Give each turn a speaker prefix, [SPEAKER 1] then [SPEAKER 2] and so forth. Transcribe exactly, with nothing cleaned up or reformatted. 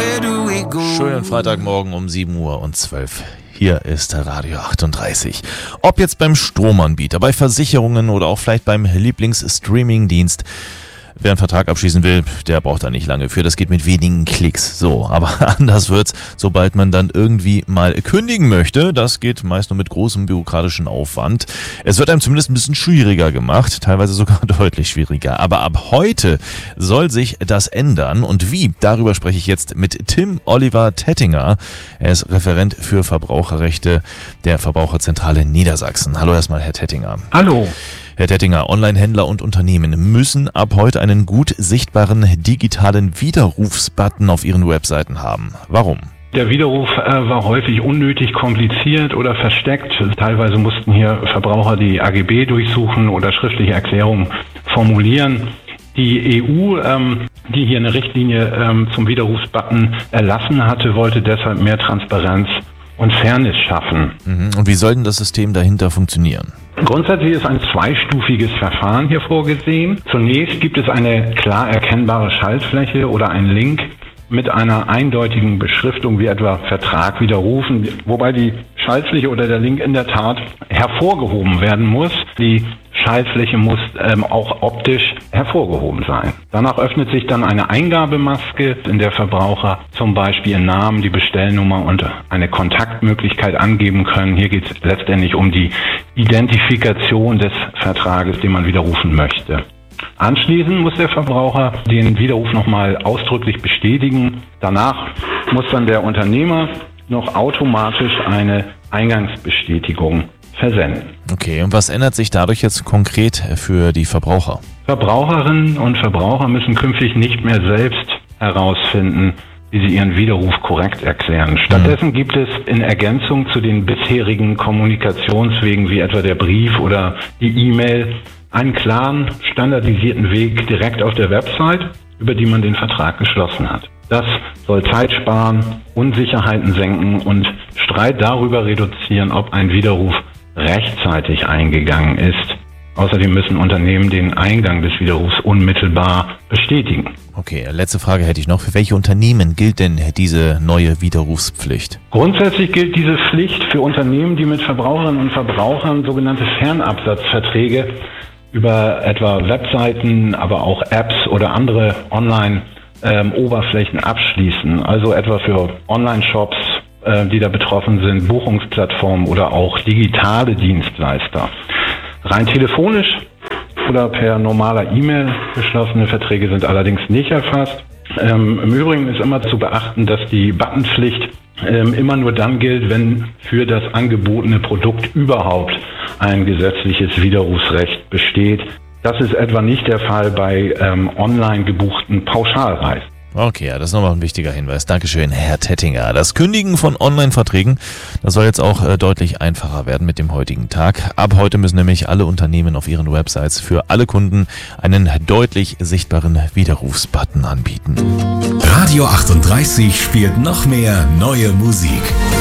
[SPEAKER 1] Schönen Freitagmorgen um sieben Uhr und zwölf. Hier ist Radio achtunddreißig. Ob jetzt beim Stromanbieter, bei Versicherungen oder auch vielleicht beim Lieblingsstreamingdienst. Wer einen Vertrag abschließen will, der braucht da nicht lange für. Das geht mit wenigen Klicks. So, aber anders wird's, sobald man dann irgendwie mal kündigen möchte. Das geht meist nur mit großem bürokratischen Aufwand. Es wird einem zumindest ein bisschen schwieriger gemacht, teilweise sogar deutlich schwieriger. Aber ab heute soll sich das ändern. Und wie? Darüber spreche ich jetzt mit Tim Oliver Tettinger. Er ist Referent für Verbraucherrechte der Verbraucherzentrale Niedersachsen. Hallo erstmal, Herr Tettinger.
[SPEAKER 2] Hallo.
[SPEAKER 1] Herr Tettinger, Onlinehändler und Unternehmen müssen ab heute einen gut sichtbaren digitalen Widerrufsbutton auf ihren Webseiten haben. Warum?
[SPEAKER 2] Der Widerruf äh, war häufig unnötig kompliziert oder versteckt. Teilweise mussten hier Verbraucher die A G B durchsuchen oder schriftliche Erklärungen formulieren. Die E U, ähm, die hier eine Richtlinie ähm, zum Widerrufsbutton erlassen hatte, wollte deshalb mehr Transparenz und Fairness schaffen.
[SPEAKER 1] Und wie soll denn das System dahinter funktionieren?
[SPEAKER 2] Grundsätzlich ist ein zweistufiges Verfahren hier vorgesehen. Zunächst gibt es eine klar erkennbare Schaltfläche oder einen Link mit einer eindeutigen Beschriftung wie etwa Vertrag widerrufen, wobei die Schaltfläche oder der Link in der Tat hervorgehoben werden muss. Die Schaltfläche muss ähm, auch optisch hervorgehoben sein. Danach öffnet sich dann eine Eingabemaske, in der Verbraucher zum Beispiel ihren Namen, die Bestellnummer und eine Kontaktmöglichkeit angeben können. Hier geht es letztendlich um die Identifikation des Vertrages, den man widerrufen möchte. Anschließend muss der Verbraucher den Widerruf nochmal ausdrücklich bestätigen. Danach muss dann der Unternehmer noch automatisch eine Eingangsbestätigung versenden.
[SPEAKER 1] Okay, und was ändert sich dadurch jetzt konkret für die Verbraucher?
[SPEAKER 2] Verbraucherinnen und Verbraucher müssen künftig nicht mehr selbst herausfinden, wie sie ihren Widerruf korrekt erklären. Stattdessen mhm. gibt es in Ergänzung zu den bisherigen Kommunikationswegen wie etwa der Brief oder die E-Mail einen klaren, standardisierten Weg direkt auf der Website, über die man den Vertrag geschlossen hat. Das soll Zeit sparen, Unsicherheiten senken und Streit darüber reduzieren, ob ein Widerruf rechtzeitig eingegangen ist. Außerdem müssen Unternehmen den Eingang des Widerrufs unmittelbar bestätigen.
[SPEAKER 1] Okay, letzte Frage hätte ich noch. Für welche Unternehmen gilt denn diese neue Widerrufspflicht?
[SPEAKER 2] Grundsätzlich gilt diese Pflicht für Unternehmen, die mit Verbraucherinnen und Verbrauchern sogenannte Fernabsatzverträge über etwa Webseiten, aber auch Apps oder andere Online-Oberflächen ähm, abschließen. Also etwa für Online-Shops, äh, die da betroffen sind, Buchungsplattformen oder auch digitale Dienstleister. Rein telefonisch oder per normaler E-Mail geschlossene Verträge sind allerdings nicht erfasst. Ähm, Im Übrigen ist immer zu beachten, dass die Buttonpflicht ähm, immer nur dann gilt, wenn für das angebotene Produkt überhaupt ein gesetzliches Widerrufsrecht besteht. Das ist etwa nicht der Fall bei ähm, online gebuchten Pauschalreisen.
[SPEAKER 1] Okay, ja, das ist nochmal ein wichtiger Hinweis. Dankeschön, Herr Tettinger. Das Kündigen von Online-Verträgen, das soll jetzt auch äh, deutlich einfacher werden mit dem heutigen Tag. Ab heute müssen nämlich alle Unternehmen auf ihren Websites für alle Kunden einen deutlich sichtbaren Widerrufsbutton anbieten.
[SPEAKER 3] Radio achtunddreißig spielt noch mehr neue Musik.